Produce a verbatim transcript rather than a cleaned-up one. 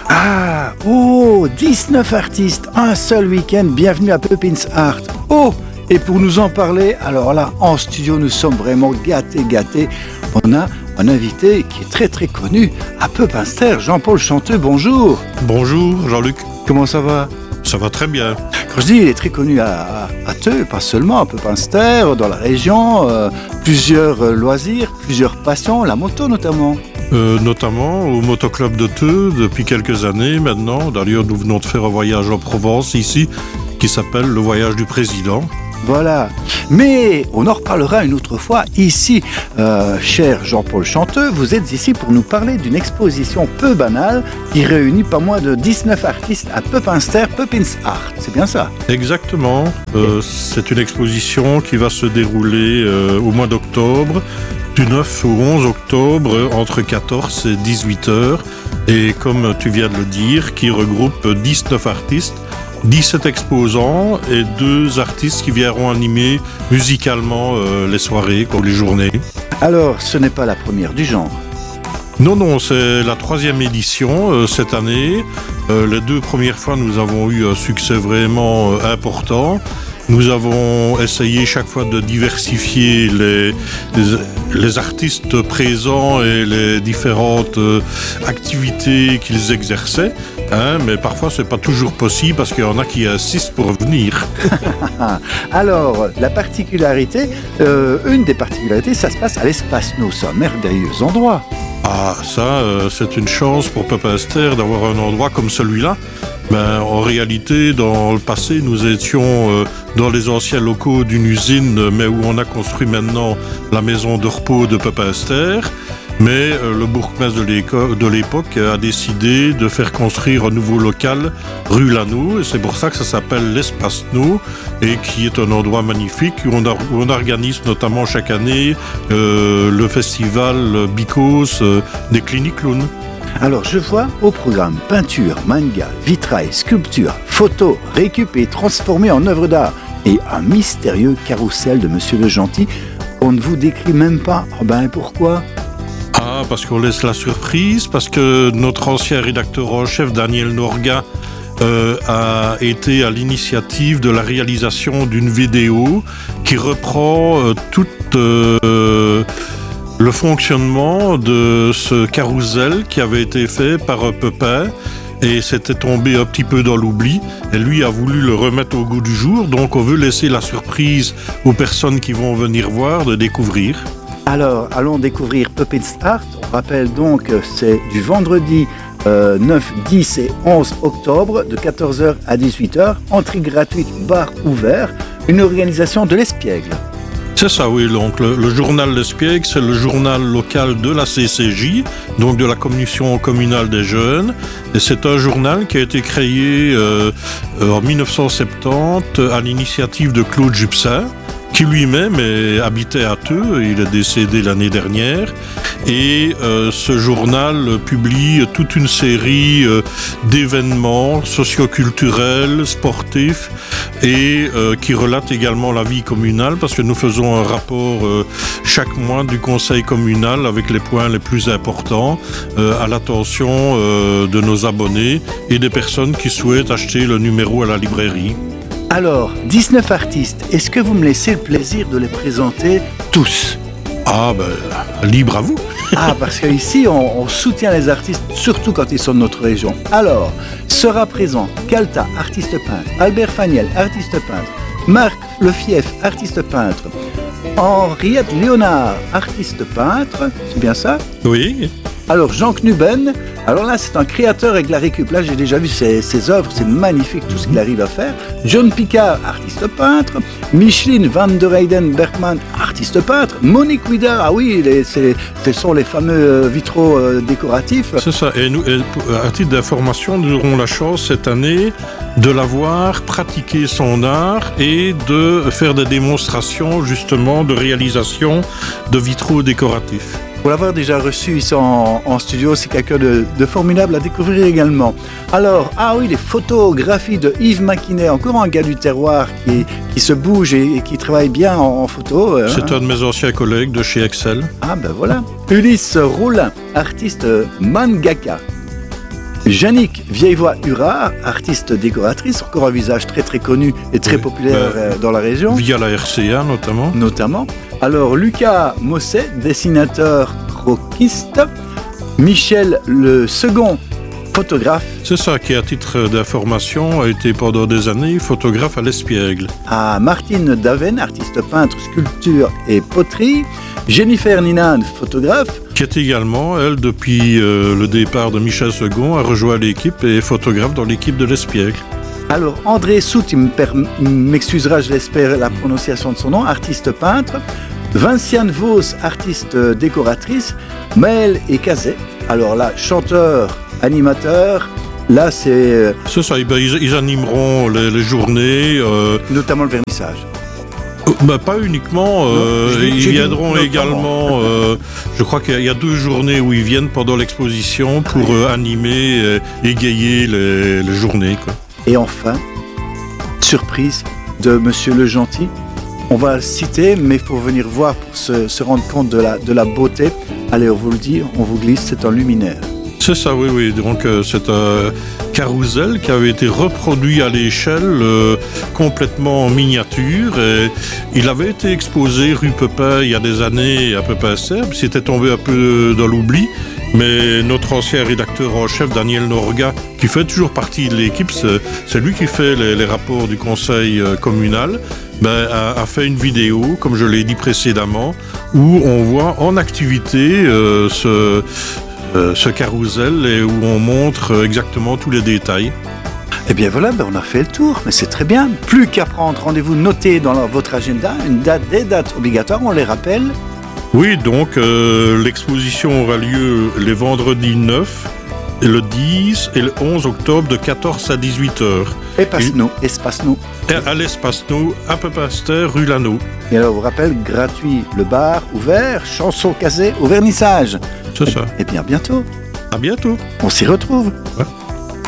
Ah, oh, dix-neuf artistes, un seul week-end, bienvenue à Pepins Art. Oh, et pour nous en parler, alors là, en studio, nous sommes vraiment gâtés, gâtés. On a un invité qui est très très connu à Pepinster, Jean-Paul Chanteux, bonjour. Bonjour Jean-Luc. Comment ça va? Ça va très bien. Quand je dis il est très connu à, à, à Theux, pas seulement à Pepinster, dans la région, euh, plusieurs euh, loisirs, plusieurs passions, la moto notamment. Euh, notamment au motoclub de Theux depuis quelques années maintenant. D'ailleurs, nous venons de faire un voyage en Provence ici qui s'appelle le voyage du président. Voilà, mais on en reparlera une autre fois ici. Euh, cher Jean-Paul Chanteux, vous êtes ici pour nous parler d'une exposition peu banale qui réunit pas moins de dix-neuf artistes à Pepinster, Pepins Art. C'est bien ça? Exactement. Euh, c'est une exposition qui va se dérouler euh, au mois d'octobre, du neuf au onze octobre, entre quatorze et dix-huit heures. Et comme tu viens de le dire, qui regroupe dix-neuf artistes, dix-sept exposants et deux artistes qui viendront animer musicalement euh, les soirées ou les journées. Alors, ce n'est pas la première du genre? Non, non, c'est la troisième édition euh, cette année. Euh, les deux premières fois, nous avons eu un succès vraiment euh, important. Nous avons essayé chaque fois de diversifier les, les, les artistes présents et les différentes euh, activités qu'ils exerçaient. Hein, mais parfois, c'est pas toujours possible parce qu'il y en a qui insistent pour venir. Alors, la particularité, euh, une des particularités, ça se passe à l'Espace Nou. C'est un merveilleux endroit. Ah, ça, euh, c'est une chance pour Pepinster d'avoir un endroit comme celui-là. Ben, en réalité, dans le passé, nous étions euh, dans les anciens locaux d'une usine, mais où on a construit maintenant la maison de repos de Pepinster. Mais euh, le bourgmestre de l'époque a décidé de faire construire un nouveau local rue Lanoux, et c'est pour ça que ça s'appelle l'Espace Nou, et qui est un endroit magnifique où on, a, où on organise notamment chaque année euh, le festival Bicos euh, des cliniques clowns. Alors je vois au programme peinture, manga, vitrail, sculpture, photo, récup et transformé en œuvre d'art et un mystérieux carrousel de Monsieur le Gentil qu'on ne vous décrit même pas. Oh ben pourquoi? Ah, parce qu'on laisse la surprise, parce que notre ancien rédacteur en chef Daniel Norga euh, a été à l'initiative de la réalisation d'une vidéo qui reprend euh, tout euh, le fonctionnement de ce carrousel qui avait été fait par Pepin. Et c'était tombé un petit peu dans l'oubli. Et lui a voulu le remettre au goût du jour. Donc on veut laisser la surprise aux personnes qui vont venir voir de découvrir. Alors, allons découvrir Pepins Art. On rappelle donc que c'est du vendredi euh, neuf, dix et onze octobre de quatorze heures à dix-huit heures. Entrée gratuite, bar ouvert. Une organisation de l'Espiègle. C'est ça, oui. Donc, le, le journal L'Espiègle, c'est le journal local de la C C J, donc de la Commission communale des jeunes. Et c'est un journal qui a été créé euh, en dix-neuf cent soixante-dix à l'initiative de Claude Jupsin, qui lui-même est, habitait à Theux, il est décédé l'année dernière, et euh, ce journal publie toute une série euh, d'événements socioculturels, sportifs, et euh, qui relate également la vie communale, parce que nous faisons un rapport euh, chaque mois du conseil communal avec les points les plus importants euh, à l'attention euh, de nos abonnés et des personnes qui souhaitent acheter le numéro à la librairie. Alors, dix-neuf artistes, est-ce que vous me laissez le plaisir de les présenter tous? Ah ben, libre à vous. Ah, parce qu'ici, on, on soutient les artistes, surtout quand ils sont de notre région. Alors, sera présent Calta, artiste peintre, Albert Faniel, artiste peintre, Marc Lefief, artiste peintre, Henriette Léonard, artiste peintre, c'est bien ça? Oui. Alors, Jean Knuben, alors là, c'est un créateur avec la récup. Là, j'ai déjà vu ses, ses œuvres, c'est magnifique tout ce qu'il arrive à faire. John Picard, artiste peintre. Micheline Van der Heyden Bergman, artiste peintre. Monique Wider, ah oui, les, c'est, ce sont les fameux vitraux euh, décoratifs. C'est ça. Et nous, et à titre d'information, nous aurons la chance cette année de la voir pratiquer son art et de faire des démonstrations, justement, de réalisation de vitraux décoratifs. Pour l'avoir déjà reçu ici en, en studio, c'est quelqu'un de, de formidable à découvrir également. Alors, ah oui, les photographies de Yves Maquinet, encore un gars du terroir qui, qui se bouge et, et qui travaille bien en, en photo. Hein. C'est un de mes anciens collègues de chez Excel. Ah ben voilà. Ulysse Rollin, artiste mangaka. Jannick Vieillevoix-Hurard, artiste décoratrice, encore un visage très très connu et très Oui, populaire bah, euh, dans la région. Via la R C A notamment. Notamment. Alors Lucas Mosset, dessinateur croquiste. Michel le second, photographe. C'est ça qui, à titre d'information, a été pendant des années photographe à l'Espiègle. À Martine Daven, artiste peintre, sculpture et poterie. Jennifer Ninan, photographe. Qui est également, elle, depuis euh, le départ de Michel Second, a rejoint l'équipe et est photographe dans l'équipe de l'Espiègle. Alors André Sout, il me per- m'excusera, je l'espère, la prononciation de son nom, artiste peintre. Vinciane Vos, artiste décoratrice. Maël et Cazet, alors là, chanteur, animateur. Là, c'est euh, C'est ça, eh ben, ils, ils animeront les, les journées. Euh, notamment le vernissage. euh, bah, pas uniquement, euh, Non, j'ai- ils j'ai dit viendront notamment. également. euh, je crois qu'il y a- il y a deux journées où ils viennent pendant l'exposition pour euh, animer, euh, égayer les, les journées, quoi. Et enfin, surprise de Monsieur Le Gentil. On va le citer, mais il faut venir voir pour se, se rendre compte de la, de la beauté. Allez, on vous le dit, on vous glisse, c'est un luminaire. C'est ça, oui, oui. Donc euh, c'est un carrousel qui avait été reproduit à l'échelle, euh, complètement en miniature. Et il avait été exposé rue Pepin il y a des années à Pepin-Serbe. C'était tombé un peu dans l'oubli. Mais notre ancien rédacteur en chef, Daniel Norga, qui fait toujours partie de l'équipe, c'est, c'est lui qui fait les, les rapports du conseil euh, communal, ben, a, a fait une vidéo, comme je l'ai dit précédemment, où on voit en activité euh, ce, euh, ce carrousel et où on montre exactement tous les détails. Eh bien voilà, ben on a fait le tour, mais c'est très bien. Plus qu'à prendre rendez-vous, notez dans la- votre agenda une date, des dates obligatoires, on les rappelle. Oui, donc euh, l'exposition aura lieu les vendredis neuf, le dix et le onze octobre de quatorze à dix-huit heures. Espace-nous, espace-nous. À l'Espace Nou, à Pepin-Ster, rue Lano. Et alors, on vous rappelle, gratuit, le bar ouvert, chanson casée au vernissage. C'est ça. Et bien, bientôt, À bientôt. on s'y retrouve. Ouais.